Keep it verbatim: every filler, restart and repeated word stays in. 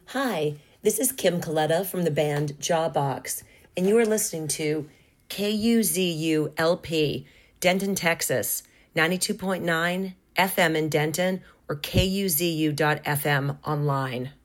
Hi, this is Kim Coletta from the band Jawbox, and you are listening to K U Z U L P, Denton, Texas, ninety-two point nine F M in Denton, or K U Z U dot F M online.